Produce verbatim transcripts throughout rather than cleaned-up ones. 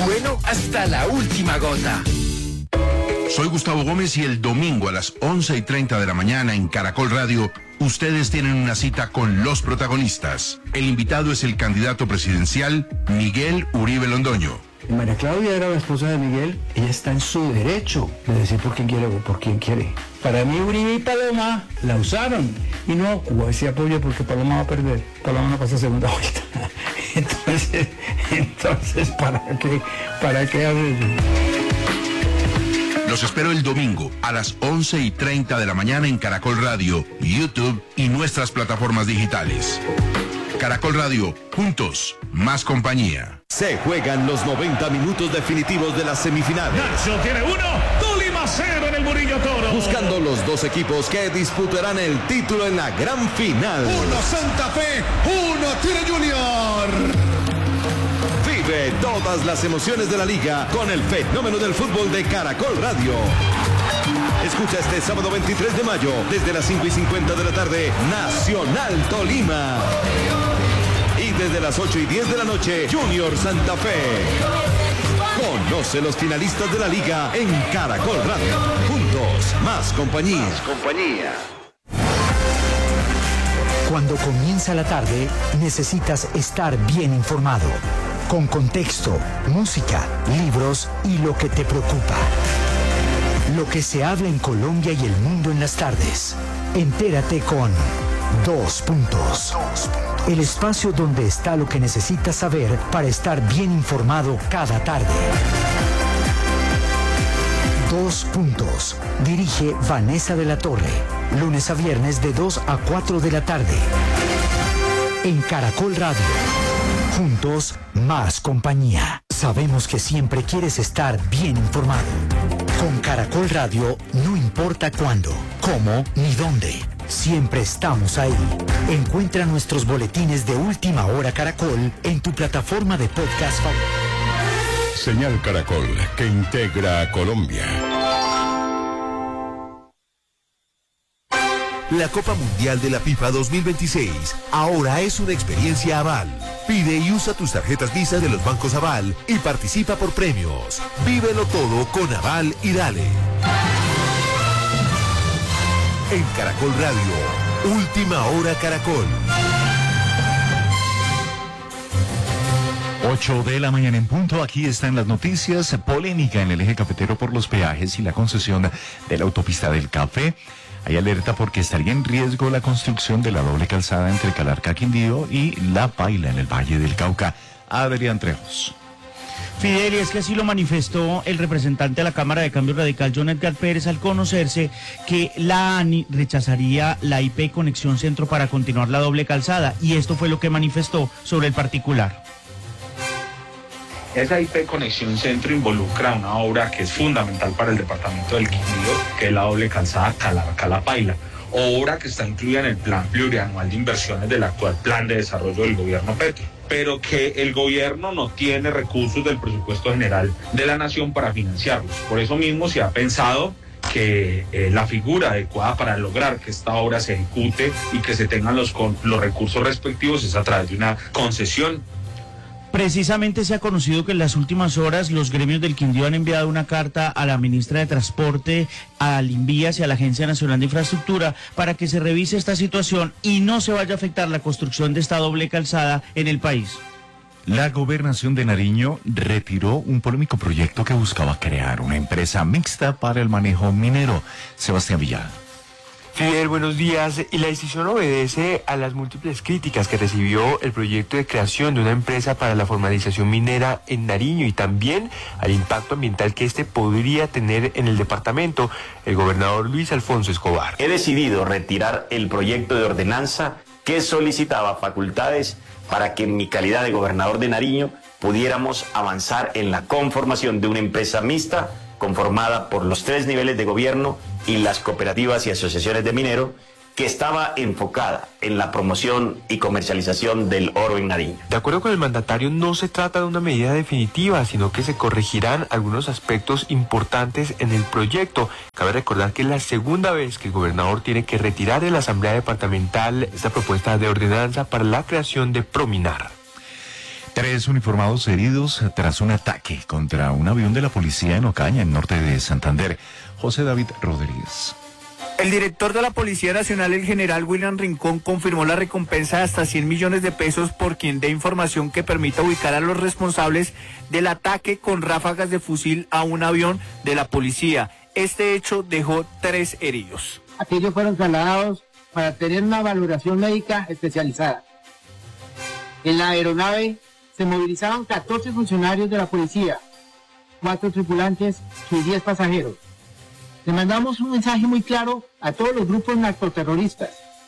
bueno hasta la última gota. Soy Gustavo Gómez y el domingo a las once y treinta de la mañana en Caracol Radio, ustedes tienen una cita con los protagonistas. El invitado es el candidato presidencial Miguel Uribe Londoño. María Claudia era la esposa de Miguel, ella está en su derecho de decir por quién quiere o por quién quiere. Para mí Uribe y Paloma la usaron y no hubo ese apoyo porque Paloma va a perder, Paloma no pasa segunda vuelta. Entonces, entonces ¿para qué? ¿Para qué hablar? Los espero el domingo a las once y treinta de la mañana en Caracol Radio, YouTube y nuestras plataformas digitales. Caracol Radio, juntos, más compañía. Se juegan los noventa minutos definitivos de las semifinales. Nacho tiene uno, Tolima cero en el Murillo Toro. Buscando los dos equipos que disputarán el título en la gran final. Uno Santa Fe, uno Tigre Junior. Vive todas las emociones de la liga con el fenómeno del fútbol de Caracol Radio. Escucha este sábado veintitrés de mayo, desde las cinco y cincuenta de la tarde, Nacional Tolima. Y desde las ocho y diez de la noche, Junior Santa Fe. Conoce los finalistas de la liga en Caracol Radio. Juntos, más compañía. Más compañía. Cuando comienza la tarde, necesitas estar bien informado. Con contexto, música, libros y lo que te preocupa. Lo que se habla en Colombia y el mundo en las tardes. Entérate con Dos Puntos. El espacio donde está lo que necesitas saber para estar bien informado cada tarde. Dos Puntos. Dirige Vanessa de la Torre. Lunes a viernes de dos a cuatro de la tarde. En Caracol Radio. Juntos, más compañía. Sabemos que siempre quieres estar bien informado. Con Caracol Radio, no importa cuándo, cómo ni dónde. Siempre estamos ahí. Encuentra nuestros boletines de Última Hora Caracol en tu plataforma de podcast favorita. Señal Caracol, que integra a Colombia. La Copa Mundial de la FIFA dos mil veintiséis ahora es una experiencia Aval. Pide y usa tus tarjetas Visa de los bancos Aval y participa por premios. Vívelo todo con Aval y dale. En Caracol Radio, Última Hora Caracol. ocho de la mañana en punto, aquí están las noticias. Polémica en el eje cafetero por los peajes y la concesión de la autopista del Café. Hay alerta porque estaría en riesgo la construcción de la doble calzada entre Calarcá, Quindío y La Paila en el Valle del Cauca. Adrián Trejos. Fidel, y es que así lo manifestó el representante de la Cámara de Cambio Radical, John Edgar Pérez, al conocerse que la ANI rechazaría la I P Conexión Centro para continuar la doble calzada, y esto fue lo que manifestó sobre el particular. Esa I P Conexión Centro involucra una obra que es fundamental para el departamento del Quindío, que es la doble calzada Calarcá-La Paila, obra que está incluida en el plan plurianual de inversiones del actual plan de desarrollo del gobierno Petro, pero que el gobierno no tiene recursos del presupuesto general de la nación para financiarlos. Por eso mismo se ha pensado que eh, la figura adecuada para lograr que esta obra se ejecute y que se tengan los, con, los recursos respectivos es a través de una concesión. Precisamente se ha conocido que en las últimas horas los gremios del Quindío han enviado una carta a la ministra de Transporte, al Invías y a la Agencia Nacional de Infraestructura para que se revise esta situación y no se vaya a afectar la construcción de esta doble calzada en el país. La gobernación de Nariño retiró un polémico proyecto que buscaba crear una empresa mixta para el manejo minero. Sebastián Villada. Fidel, buenos días. Y la decisión obedece a las múltiples críticas que recibió el proyecto de creación de una empresa para la formalización minera en Nariño y también al impacto ambiental que este podría tener en el departamento. El gobernador Luis Alfonso Escobar. He decidido retirar el proyecto de ordenanza que solicitaba facultades para que en mi calidad de gobernador de Nariño pudiéramos avanzar en la conformación de una empresa mixta conformada por los tres niveles de gobierno y las cooperativas y asociaciones de mineros, que estaba enfocada en la promoción y comercialización del oro en Nariño. De acuerdo con el mandatario, no se trata de una medida definitiva, sino que se corregirán algunos aspectos importantes en el proyecto. Cabe recordar que es la segunda vez que el gobernador tiene que retirar de la Asamblea Departamental esta propuesta de ordenanza para la creación de Prominar. Tres uniformados heridos tras un ataque contra un avión de la policía en Ocaña, en norte de Santander. José David Rodríguez. El director de la Policía Nacional, el general William Rincón, confirmó la recompensa de hasta cien millones de pesos por quien dé información que permita ubicar a los responsables del ataque con ráfagas de fusil a un avión de la policía. Este hecho dejó tres heridos. Aquellos fueron trasladados para tener una valoración médica especializada. En la aeronave se movilizaban catorce funcionarios de la policía, cuatro tripulantes y diez pasajeros. Le mandamos un mensaje muy claro a todos los grupos narcoterroristas.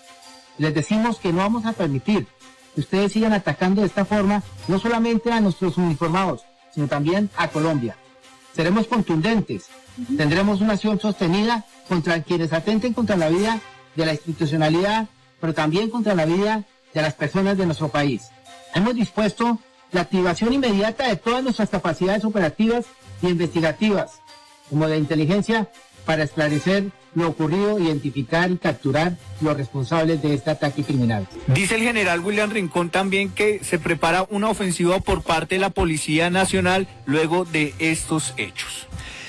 Les decimos que no vamos a permitir que ustedes sigan atacando de esta forma, no solamente a nuestros uniformados, sino también a Colombia. Seremos contundentes, tendremos una acción sostenida contra quienes atenten contra la vida de la institucionalidad, pero también contra la vida de las personas de nuestro país. Hemos dispuesto la activación inmediata de todas nuestras capacidades operativas y investigativas, como de inteligencia, para esclarecer lo ocurrido, identificar y capturar los responsables de este ataque criminal. Dice el general William Rincón también que se prepara una ofensiva por parte de la Policía Nacional luego de estos hechos.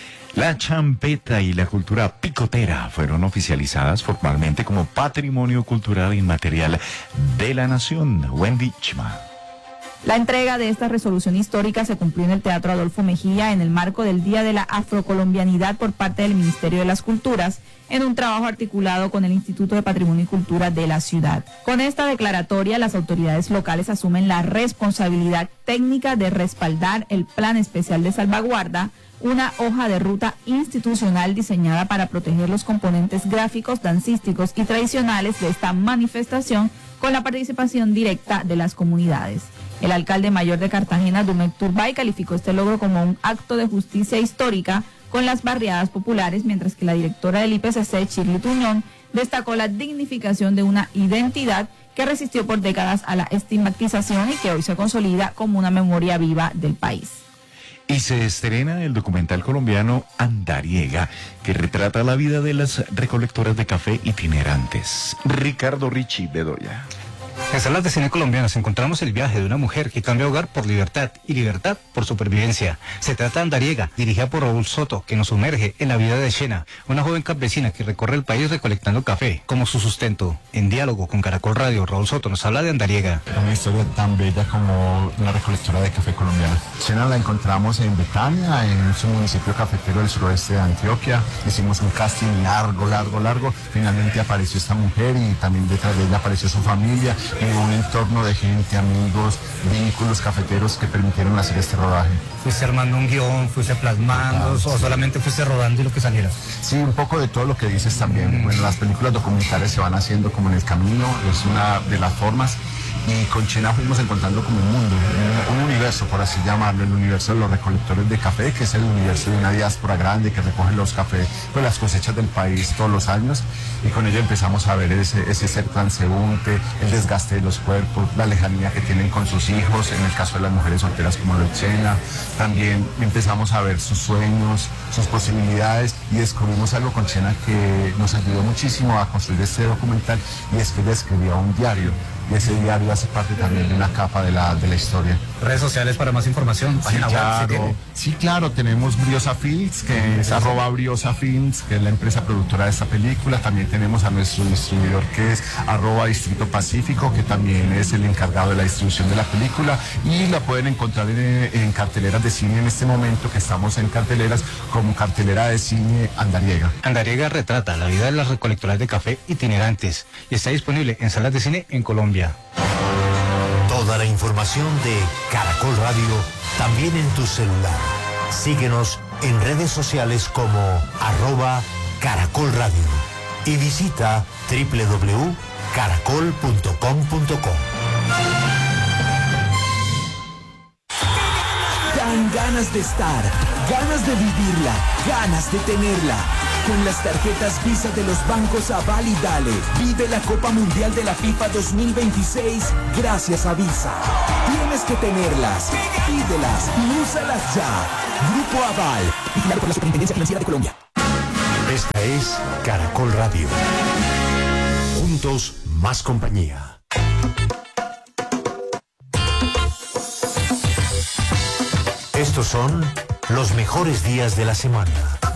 La champeta y la cultura picotera fueron oficializadas formalmente como Patrimonio Cultural Inmaterial de la Nación. Wendy Chima. La entrega de esta resolución histórica se cumplió en el Teatro Adolfo Mejía en el marco del Día de la Afrocolombianidad por parte del Ministerio de las Culturas, en un trabajo articulado con el Instituto de Patrimonio y Cultura de la ciudad. Con esta declaratoria, las autoridades locales asumen la responsabilidad técnica de respaldar el Plan Especial de Salvaguarda, una hoja de ruta institucional diseñada para proteger los componentes gráficos, dancísticos y tradicionales de esta manifestación con la participación directa de las comunidades. El alcalde mayor de Cartagena, Dumek Turbay, calificó este logro como un acto de justicia histórica con las barriadas populares, mientras que la directora del I P C C, Shirley Tuñón, destacó la dignificación de una identidad que resistió por décadas a la estigmatización y que hoy se consolida como una memoria viva del país. Y se estrena el documental colombiano Andariega, que retrata la vida de las recolectoras de café itinerantes. Ricardo Ricci Bedoya. En Salas de Cine Colombianas encontramos el viaje de una mujer que cambia hogar por libertad y libertad por supervivencia. Se trata de Andariega, dirigida por Raúl Soto, que nos sumerge en la vida de Shena, una joven campesina que recorre el país recolectando café como su sustento. En diálogo con Caracol Radio, Raúl Soto nos habla de Andariega. Una historia tan bella como una recolectora de café colombiana. Shena la encontramos en Betania, en su municipio cafetero del suroeste de Antioquia. Hicimos un casting largo, largo, largo. Finalmente apareció esta mujer y también detrás de ella apareció su familia. En un entorno de gente, amigos, vínculos cafeteros que permitieron hacer este rodaje. ¿Fuiste armando un guión, fuiste plasmando o solamente fuiste rodando y lo que saliera? Sí, un poco de todo lo que dices también. Bueno, las películas documentales se van haciendo como en el camino, es una de las formas. Y con Shena fuimos encontrando como un mundo, un, un universo, por así llamarlo, el universo de los recolectores de café, que es el universo de una diáspora grande que recoge los cafés, pues las cosechas del país todos los años. Y con ello empezamos a ver ese, ese ser transeúnte, el desgaste de los cuerpos, la lejanía que tienen con sus hijos, en el caso de las mujeres solteras como lo es Shena. También empezamos a ver sus sueños, sus posibilidades, y descubrimos algo con Shena que nos ayudó muchísimo a construir este documental, y es que ella escribía un diario. Y ese diario hace parte también de una capa de la, de la historia. Redes sociales para más información. Sí, claro. Sí, claro, tenemos Briosa Films, que es arroba Briosa Films, que es la empresa productora de esta película. También tenemos a nuestro distribuidor, que es arroba Distrito Pacífico, que también es el encargado de la distribución de la película. Y la pueden encontrar en, en carteleras de cine en este momento, que estamos en carteleras, como cartelera de cine Andariega. Andariega retrata la vida de las recolectoras de café itinerantes y está disponible en salas de cine en Colombia. Toda la información de Caracol Radio también en tu celular. Síguenos en redes sociales como arroba Caracol Radio y visita doble u doble u doble u punto caracol punto com punto co. Dan ganas de estar, ganas de vivirla, ganas de tenerla. Con las tarjetas Visa de los bancos Aval y Dale, vive la Copa Mundial de la FIFA dos mil veintiséis gracias a Visa. Tienes que tenerlas, pídelas y úsalas ya. Grupo Aval, vigilado por la Superintendencia Financiera de Colombia. Esta es Caracol Radio. Juntos, más compañía. Estos son los mejores días de la semana.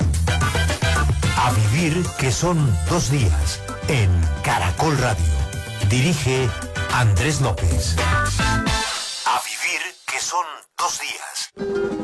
A vivir que son dos días en Caracol Radio. Dirige Andrés López. A vivir que son dos días.